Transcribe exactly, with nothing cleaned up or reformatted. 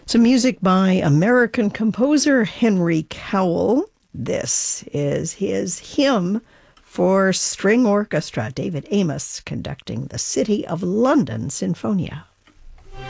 Some music by American composer Henry Cowell. This is his hymn for string orchestra, David Amos conducting the City of London Sinfonia.